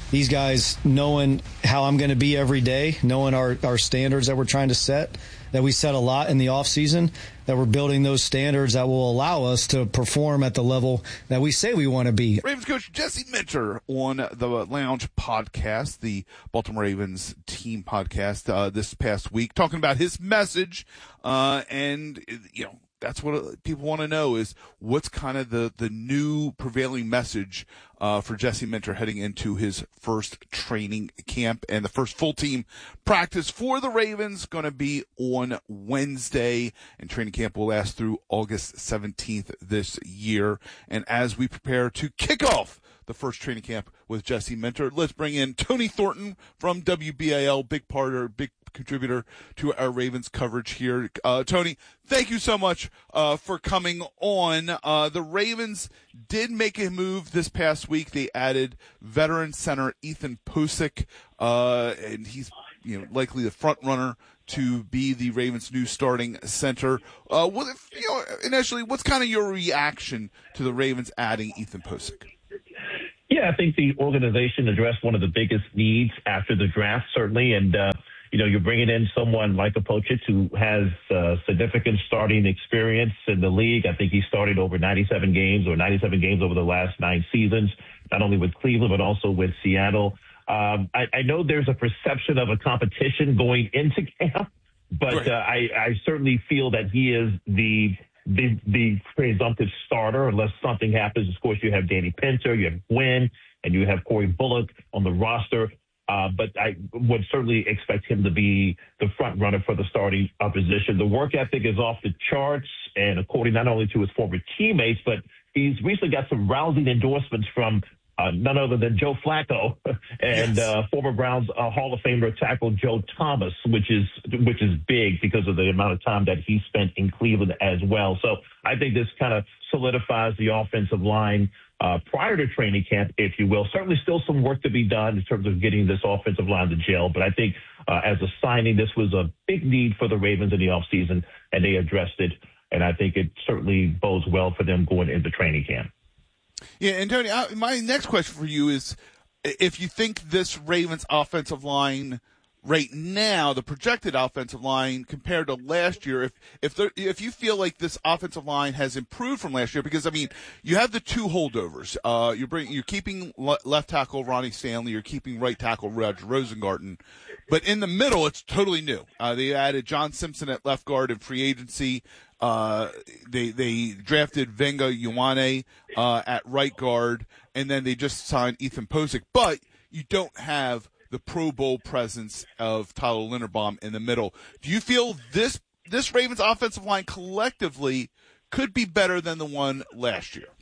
these guys knowing how I'm going to be every day, knowing our, our standards that we're trying to set, that we set a lot in the offseason, that we're building those standards that will allow us to perform at the level that we say we want to be. Ravens coach Jesse Minter on the Lounge podcast, the Baltimore Ravens team podcast, uh, this past week, talking about his message. Uh, and, you know, that's what people want to know is what's kind of the, the new prevailing message uh, for Jesse Minter heading into his first training camp. And the first full team practice for the Ravens going to be on Wednesday, and training camp will last through August seventeenth this year. And as we prepare to kick off the first training camp with Jesse Minter, let's bring in Tony Thornton from W B A L, big part or big contributor to our Ravens coverage here. Uh, Tony, thank you so much uh, for coming on. Uh, the Ravens did make a move this past week. They added veteran center Ethan Pocic, uh, and he's you know likely the front runner to be the Ravens' new starting center. Uh, what if, you know, initially, what's kind of your reaction to the Ravens adding Ethan Pocic? Yeah, I think the organization addressed one of the biggest needs after the draft, certainly, and uh, you know, you're bringing in someone like a Pocic who has uh, significant starting experience in the league. I think he started over ninety-seven games or ninety-seven games over the last nine seasons, not only with Cleveland, but also with Seattle. Um, I, I know there's a perception of a competition going into camp, but right. uh, I, I certainly feel that he is the the, the presumptive starter unless something happens. Of course, you have Danny Pinter, you have Gwynn, and you have Corey Bullock on the roster. Uh, but I would certainly expect him to be the front runner for the starting uh, position. The work ethic is off the charts, and according not only to his former teammates, but he's recently got some rousing endorsements from uh, none other than Joe Flacco and yes. uh, former Browns uh, Hall of Famer tackle Joe Thomas, which is which is big because of the amount of time that he spent in Cleveland as well. So I think this kind of solidifies the offensive line Uh, prior to training camp, if you will. Certainly still some work to be done in terms of getting this offensive line to gel, but I think uh, as a signing, this was a big need for the Ravens in the offseason, and they addressed it, and I think it certainly bodes well for them going into training camp. Yeah, and Tony, I, my next question for you is if you think this Ravens offensive line right now, the projected offensive line compared to last year, if if there, if you feel like this offensive line has improved from last year, because I mean, you have the two holdovers. Uh, you're bringing, you're keeping left tackle Ronnie Stanley, you're keeping right tackle Roger Rosengarten, but in the middle, it's totally new. Uh, they added John Simpson at left guard in free agency. Uh, they they drafted Venga Ioane uh, at right guard, and then they just signed Ethan Pocic. But you don't have the Pro Bowl presence of Tyler Linderbaum in the middle. Do you feel this this Ravens offensive line collectively could be better than the one last year?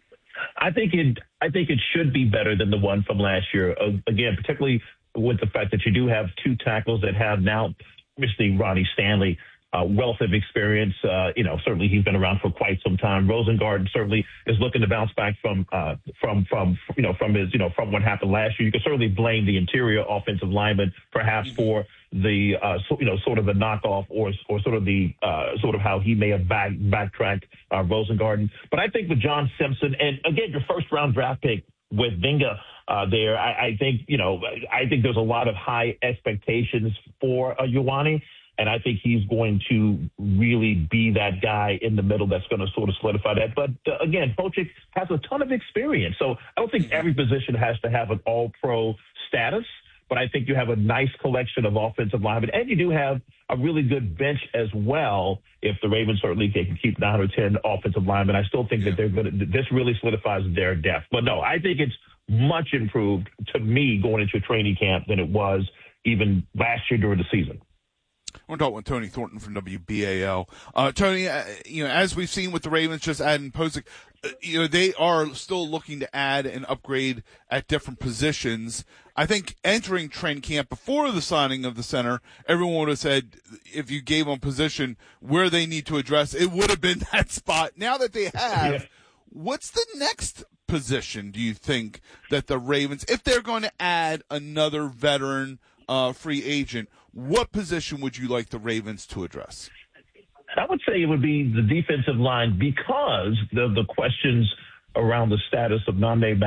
I think it. I think it should be better than the one from last year. Uh, again, particularly with the fact that you do have two tackles that have now, obviously Ronnie Stanley, uh, wealth of experience. Uh, you know, certainly he's been around for quite some time. Rosengarten certainly is looking to bounce back from uh, from from you know from his you know from what happened last year. You can certainly blame the interior offensive lineman perhaps mm-hmm. for the uh, so, you know sort of the knockoff or or sort of the uh, sort of how he may have back backtracked uh, Rosengarten. But I think with John Simpson and again your first round draft pick with Venga uh, there, I, I think you know I think there's a lot of high expectations for uh, Ioane. And I think he's going to really be that guy in the middle that's going to sort of solidify that. But, uh, again, Pocic has a ton of experience. So I don't think every position has to have an all-pro status. But I think you have a nice collection of offensive linemen. And you do have a really good bench as well if the Ravens certainly can keep nine or ten offensive linemen. I still think that they're going to – this really solidifies their depth. But, no, I think it's much improved to me going into training camp than it was even last year during the season. We're talking with Tony Thornton from W B A L. Uh, Tony, uh, you know, as we've seen with the Ravens just adding Pocic, uh, you know, they are still looking to add and upgrade at different positions. I think entering training camp before the signing of the center, everyone would have said if you gave them position where they need to address, it would have been that spot. Now that they have, yeah. What's the next position, do you think, that the Ravens, if they're going to add another veteran uh, free agent, what position would you like the Ravens to address? I would say it would be the defensive line because of the questions around the status of Nnamdi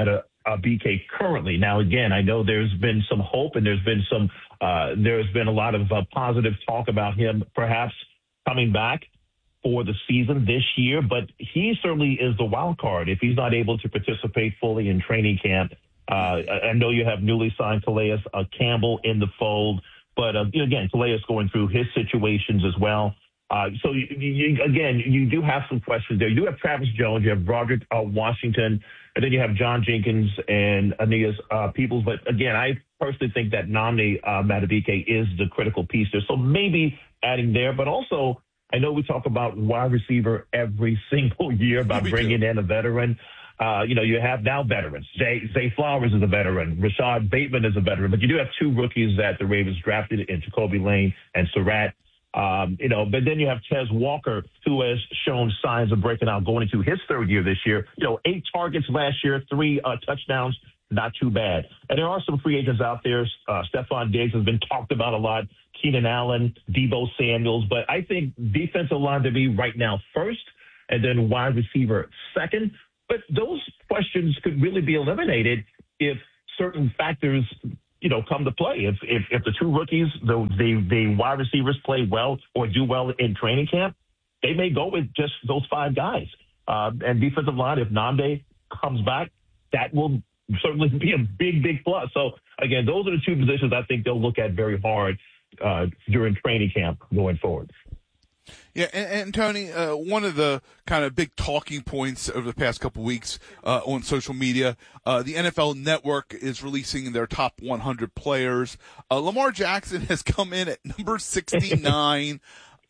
uh, B K currently. Now, again, I know there's been some hope and there's been some, uh, there's been a lot of uh, positive talk about him perhaps coming back for the season this year, but he certainly is the wild card if he's not able to participate fully in training camp. Uh, I know you have newly signed Calais uh, Campbell in the fold, but uh, again, Calais going through his situations as well. Uh, so, you, you, again, you do have some questions there. You do have Travis Jones, you have Broderick uh, Washington, and then you have John Jenkins and Aeneas uh, Peoples. But, again, I personally think that Nnamdi uh, Madubuike is the critical piece there. So maybe adding there, but also I know we talk about wide receiver every single year by bringing in a veteran. Uh, you know, you have now veterans. Zay, Zay Flowers is a veteran. Rashad Bateman is a veteran. But you do have two rookies that the Ravens drafted in Jacoby Lane and Surratt. Um, you know, but then you have Tez Walker, who has shown signs of breaking out going into his third year this year. You know, eight targets last year, three uh, touchdowns, not too bad. And there are some free agents out there. Uh, Stephon Diggs has been talked about a lot. Keenan Allen, Deebo Samuels. But I think defensive line to be right now first, and then wide receiver second. But those questions could really be eliminated if certain factors, you know, come to play. If if, if the two rookies, the, the the wide receivers play well or do well in training camp, they may go with just those five guys. Uh, and defensive line, if Nnamdi comes back, that will certainly be a big, big plus. So, again, those are the two positions I think they'll look at very hard uh, during training camp going forward. Yeah, and, and Tony, uh, one of the kind of big talking points over the past couple of weeks uh, on social media, uh, the N F L Network is releasing their top one hundred players. Uh, Lamar Jackson has come in at number sixty-nine.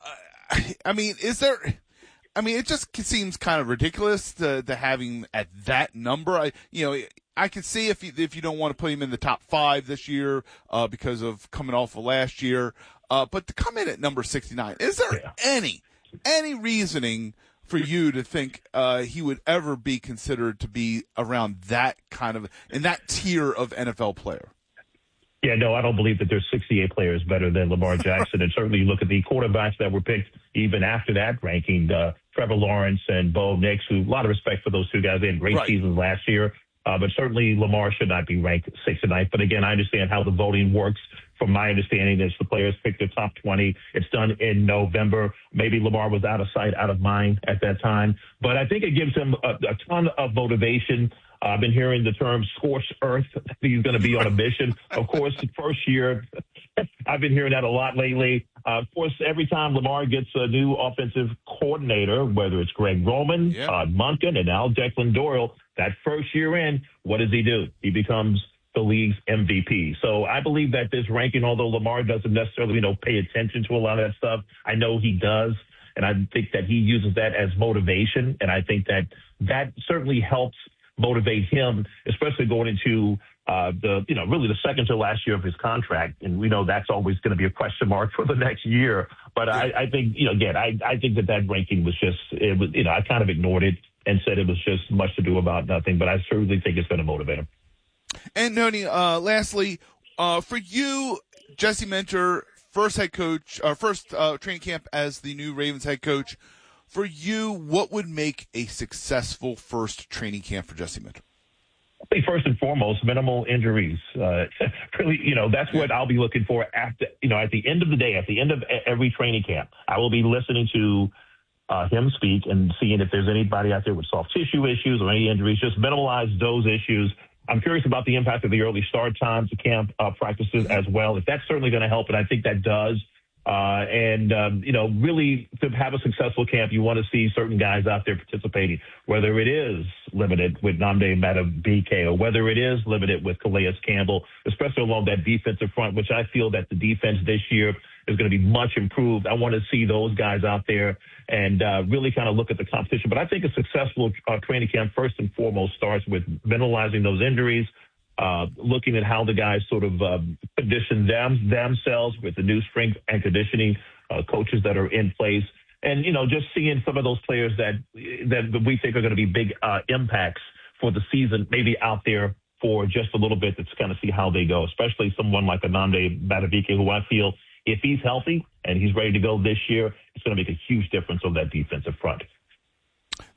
uh, I mean, is there? I mean, it just seems kind of ridiculous to, to have him at that number. I, you know, I can see if you, if you don't want to put him in the top five this year uh, because of coming off of last year. Uh, but to come in at number sixty-nine, is there yeah. any, any reasoning for you to think, uh, he would ever be considered to be around that kind of, in that tier of N F L player? Yeah, no, I don't believe that there's sixty-eight players better than Lamar Jackson. And certainly you look at the quarterbacks that were picked even after that ranking, uh, Trevor Lawrence and Bo Nix, who, a lot of respect for those two guys. They had great right. seasons last year. Uh, but certainly Lamar should not be ranked sixty-ninth. But again, I understand how the voting works. From my understanding, is the players pick their top twenty. It's done in November. Maybe Lamar was out of sight, out of mind at that time. But I think it gives him a, a ton of motivation. Uh, I've been hearing the term scorched earth. He's going to be on a mission. Of course, the first year, I've been hearing that a lot lately. Uh, of course, every time Lamar gets a new offensive coordinator, whether it's Greg Roman, yeah. Todd Monken, and now Declan Doyle, that first year in, what does he do? He becomes the league's M V P. So I believe that this ranking, although Lamar doesn't necessarily, you know, pay attention to a lot of that stuff, I know he does. And I think that he uses that as motivation. And I think that that certainly helps motivate him, especially going into uh, the, you know, really the second to last year of his contract. And we know that's always going to be a question mark for the next year. But I, I think, you know, again, I, I think that that ranking was just, it was, you know, I kind of ignored it and said it was just much to do about nothing. But I certainly think it's going to motivate him. And Noni, uh, lastly, uh, for you, Jesse Minter, first head coach, uh, first uh, training camp as the new Ravens head coach. For you, what would make a successful first training camp for Jesse Minter? I think first and foremost, minimal injuries. Uh, really, you know, that's what I'll be looking for after, you know, at the end of the day, at the end of every training camp, I will be listening to uh, him speak and seeing if there's anybody out there with soft tissue issues or any injuries, just minimize those issues. I'm curious about the impact of the early start times, the camp uh, practices as well. If that's certainly going to help, and I think that does. Uh, and, um, you know, really to have a successful camp, you want to see certain guys out there participating, whether it is limited with Nnamdi Madubuike or whether it is limited with Calais Campbell, especially along that defensive front, which I feel that the defense this year is going to be much improved. I want to see those guys out there and uh, really kind of look at the competition. But I think a successful uh, training camp, first and foremost, starts with minimalizing those injuries, uh, looking at how the guys sort of uh, condition them, themselves with the new strength and conditioning uh, coaches that are in place. And, you know, just seeing some of those players that that we think are going to be big uh, impacts for the season, maybe out there for just a little bit to kind of see how they go, especially someone like Nnamdi Madubuike, who I feel if he's healthy and he's ready to go this year, it's going to make a huge difference on that defensive front.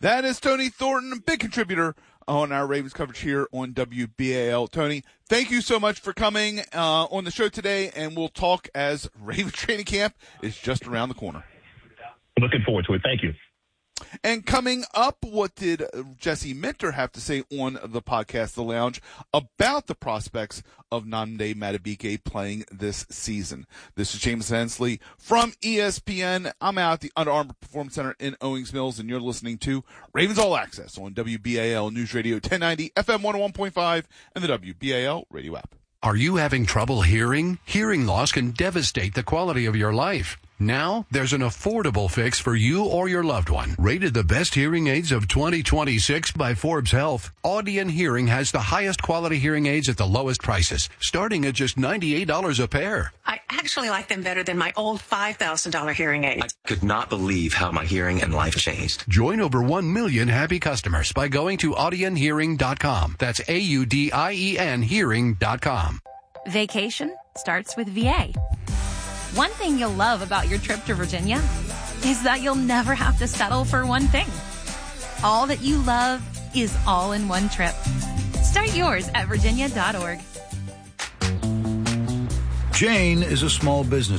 That is Tony Thornton, a big contributor on our Ravens coverage here on W B A L. Tony, thank you so much for coming uh, on the show today, and we'll talk as Ravens training camp is just around the corner. Looking forward to it. Thank you. And coming up, what did Jesse Minter have to say on the podcast, The Lounge, about the prospects of Nnamdi Madubuike playing this season? This is Jameson Hensley from E S P N. I'm out at the Under Armour Performance Center in Owings Mills, and you're listening to Ravens All Access on W B A L News Radio ten ninety, F M one oh one point five, and the W B A L radio app. Are you having trouble hearing? Hearing loss can devastate the quality of your life. Now, there's an affordable fix for you or your loved one. Rated the best hearing aids of twenty twenty-six by Forbes Health, Audion Hearing has the highest quality hearing aids at the lowest prices, starting at just ninety-eight dollars a pair. I actually like them better than my old five thousand dollars hearing aid. I could not believe how my hearing and life changed. Join over one million happy customers by going to audion hearing dot com. That's A U D I E N hearing dot com. Vacation starts with V A. One thing you'll love about your trip to Virginia is that you'll never have to settle for one thing. All that you love is all in one trip. Start yours at virginia dot org. Jane is a small business